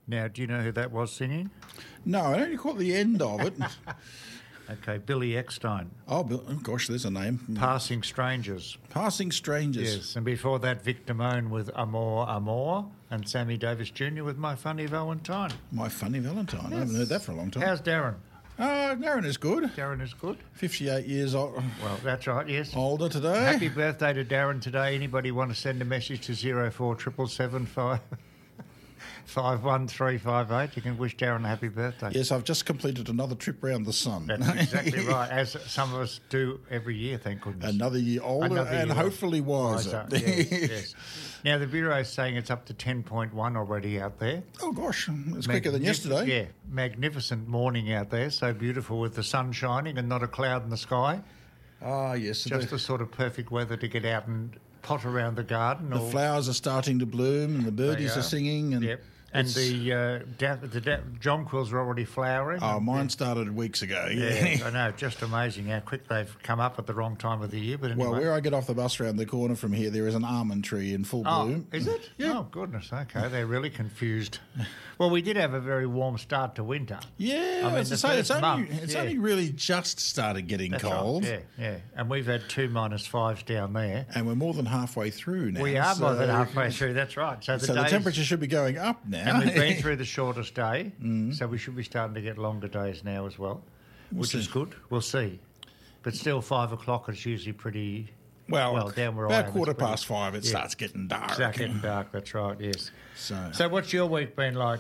Now, do you know who that was singing? No, I only caught the end of it. Okay, Billy Eckstein. Oh, gosh, there's a name. Passing Strangers. Passing Strangers. Yes, and before that, Vic Damone with Amor, Amor, and Sammy Davis Jr. with My Funny Valentine. My Funny Valentine. Yes. I haven't heard that for a long time. How's Darren? Darren is good. Darren is good. 58 years old. Well, that's right, yes. Older today. Happy birthday to Darren today. Anybody want to send a message to 04775 51358? You can wish Darren a happy birthday. Yes, I've just completed another trip round the sun. That's exactly right, as some of us do every year, thank goodness. Another year older and hopefully wiser. Yes, yes. Now, the Bureau is saying it's up to 10.1 already out there. Oh, gosh, it's quicker than yesterday. Yeah, magnificent morning out there, so beautiful with the sun shining and not a cloud in the sky. Ah, yes. Just the sort of perfect weather to get out and pot around the garden. The flowers are starting to bloom and the birdies are singing. And yep. And the jonquils are already flowering. Oh, mine started weeks ago. Yeah, I know. Just amazing how quick they've come up at the wrong time of the year. But anyway. Well, where I get off the bus round the corner from here, there is an almond tree in full bloom. Is it? Yeah. Oh, goodness. Okay, they're really confused. Well, we did have a very warm start to winter. Yeah, I mean, it's only really just started getting cold. Right. Yeah. And we've had 2 -5s down there. And we're more than halfway through now. We are more than halfway through, that's right. So the temperature should be going up now. And we've been through the shortest day, so we should be starting to get longer days now as well, which is good. We'll see. But still, 5 o'clock is usually pretty... Well, down where I am. About 5:15, it starts getting dark. It starts getting dark, that's right, yes. So what's your week been like?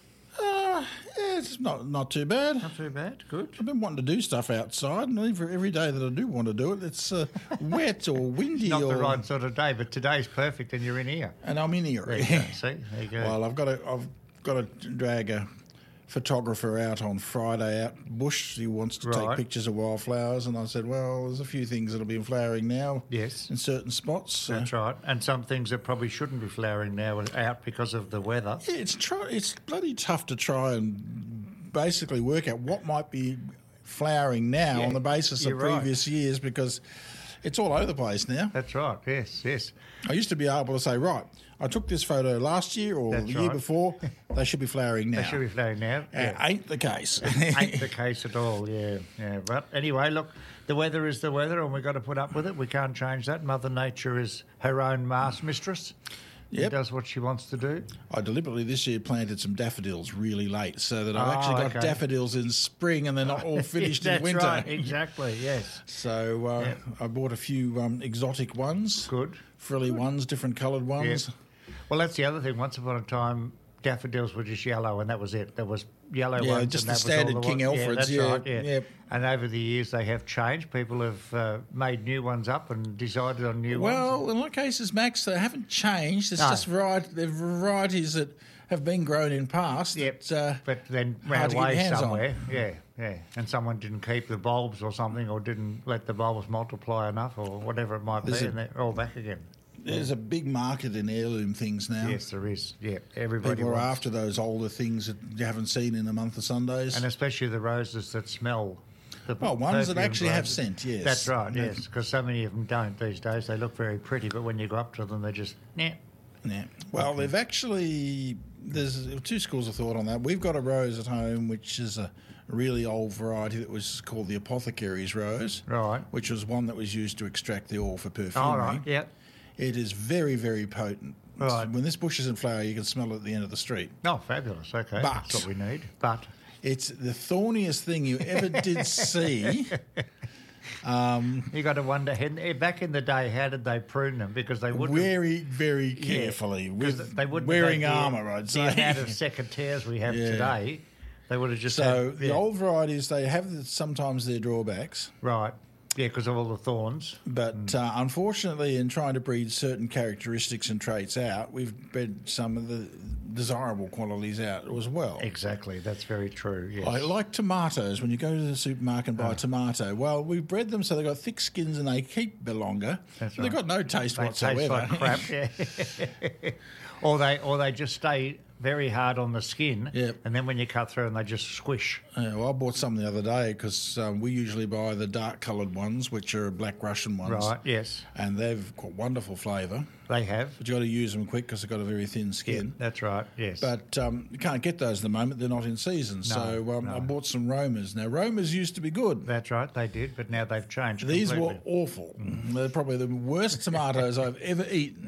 It's not too bad. Not too bad, good. I've been wanting to do stuff outside, and every day that I do want to do it, it's wet or windy. Not the right sort of day, but today's perfect and you're in here. And I'm in here. There you go. See, there you go. Well, I've got to drag a photographer out on Friday out bush. He wants to take pictures of wildflowers, and I said, well, there's a few things that'll be flowering now. Yes, in certain spots. That's right, and some things that probably shouldn't be flowering now are out because of the weather. Yeah, it's bloody tough to try and basically work out what might be flowering now on the basis of previous years, because it's all over the place now. That's right. Yes. I used to be able to say, right, I took this photo last year or the year before. They should be flowering now. They should be flowering now. Ain't the case. Ain't the case at all. Yeah. But anyway, look, the weather is the weather, and we've got to put up with it. We can't change that. Mother Nature is her own mistress. Yep. She does what she wants to do. I deliberately this year planted some daffodils really late, so that I've actually got daffodils in spring and they're not all finished in winter. That's right, exactly, yes. So I bought a few exotic ones. Good. Frilly ones, different coloured ones. Yeah. Well, that's the other thing. Once upon a time, daffodils were just yellow, and that was it. There was yellow ones. Yeah, just the standard King Alfreds. Yeah, that's right. Yeah. And over the years, they have changed. People have made new ones up and decided on new ones. Well, in a lot of cases, Max, they haven't changed. It's just varieties that have been grown in past. Yep. But then ran away somewhere. Yeah. And someone didn't keep the bulbs or something, or didn't let the bulbs multiply enough, or whatever it might be, and they're all back again. There's a big market in heirloom things now. Yes, there is. Yeah, everybody People are after those older things that you haven't seen in a month of Sundays. And especially the roses that smell. Ones that actually have scent, yes. That's right, yes, because so many of them don't these days. They look very pretty, but when you go up to them, they're just, Yeah. Well, they've actually... There's 2 schools of thought on that. We've got a rose at home, which is a really old variety that was called the apothecary's rose. Right. Which was one that was used to extract the oil for perfumery. All right, yeah. It is very, very potent. Right. When this bush is in flower, you can smell it at the end of the street. Oh, fabulous. Okay. That's what we need. But it's the thorniest thing you ever did see. You got to wonder, back in the day, how did they prune them? Because they would very, very carefully with they wouldn't wearing armour, I'd say. The amount of secateurs we have today, they would have just the old varieties, they have sometimes their drawbacks. Right. Yeah, because of all the thorns. But unfortunately, in trying to breed certain characteristics and traits out, we've bred some of the desirable qualities out as well. Exactly, that's very true, yes. I like tomatoes. When you go to the supermarket and buy a tomato, well, we've bred them so they've got thick skins and they keep longer. That's right. They've got no taste whatsoever. Taste like crap, yeah. or they just stay very hard on the skin, Yep. and then when you cut through them, they just squish. Yeah, well, I bought some the other day because we usually buy the dark coloured ones, which are black Russian ones. Right, yes. And they've got wonderful flavour. They have. But you've got to use them quick because they've got a very thin skin. Yeah, that's right, yes. But you can't get those at the moment. They're not in season. I bought some Romas. Now, Romas used to be good. That's right, they did, but now they've changed These completely. were awful. They're probably the worst tomatoes I've ever eaten.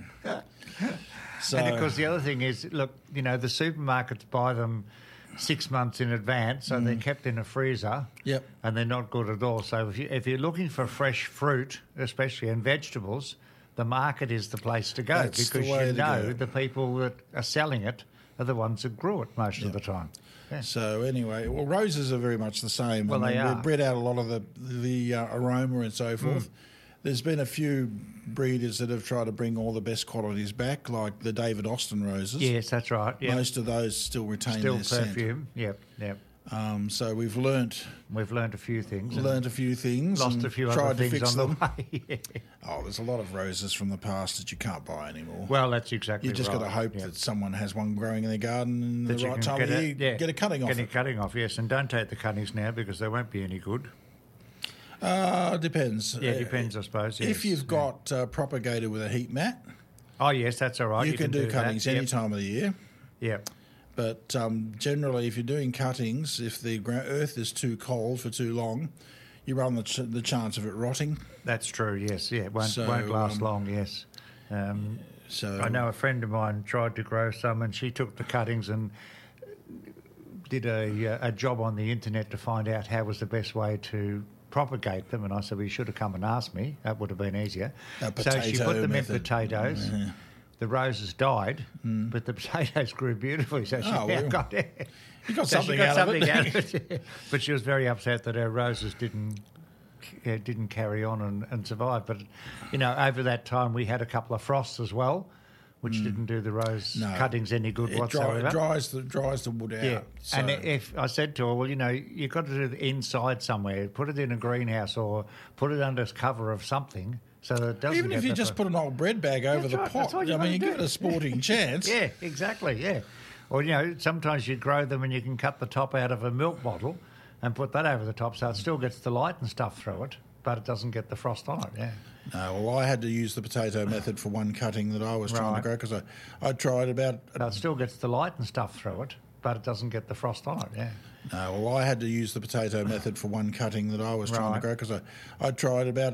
So, And of course, the other thing is, look, the supermarkets buy them 6 months in advance, so they're kept in a freezer. Yep. And they're not good at all. So if you're looking for fresh fruit, especially and vegetables, the market is the place to go That's the because way you to know go. the people that are selling it are the ones that grew it most of the time. Yeah. So anyway, well, roses are very much the same. Well, they are. We've bred out a lot of the aroma and so forth. There's been a few breeders that have tried to bring all the best qualities back, like the David Austin roses. Yes, that's right. Yep. Most of those still retain Still their scent. perfume. Yep. So we've learnt a few things. a few things, Lost and a few tried other to things fix on them. the way. Yeah. Oh, there's a lot of roses from the past that you can't buy anymore. Well, that's exactly You just right. got to hope Yep. that someone has one growing in their garden in That the you right can time of year. Get a cutting off Get a it. cutting off, yes. And don't take the cuttings now because they won't be any good. Depends. Yeah, it depends, I suppose. Yes. If you've got propagated with a heat mat, Oh, yes, that's all right. you can do cuttings that. any time of the year. Yep. But generally, if you're doing cuttings, if the earth is too cold for too long, you run the chance of it rotting. That's true, yes. Yeah, it won't So, last long, yes. So I know a friend of mine tried to grow some and she took the cuttings and did a job on the internet to find out how was the best way to propagate them. And I said, well, you should have come and asked me. That would have been easier. A So she put them method. in potatoes. Yeah. The roses died, but the potatoes grew beautifully. So she Oh, now well. got You got so something she got out something of it. out of it. But she was very upset that her roses didn't carry on and survive. But, over that time we had a couple of frosts as well, which didn't do the rose cuttings any good whatsoever. It dries the wood out. Yeah, So. and if I said to her, well, you've got to do it inside somewhere, put it in a greenhouse or put it under cover of something so that it doesn't Even if get you just put an old bread bag over That's the right, pot, that's what you I mean, you wanna give do. it a sporting chance. Yeah, exactly, yeah. Or, sometimes you grow them and you can cut the top out of a milk bottle and put that over the top so it still gets the light and stuff through it, but it doesn't get the frost on it, yeah. No, well, I had to use the potato method for one cutting that I was trying to Right. grow because I tried about... So it still gets the light and stuff through it, but it doesn't get the frost on it, yeah. No, well, I had to use the potato method for one cutting that I was trying to Right. grow because I tried about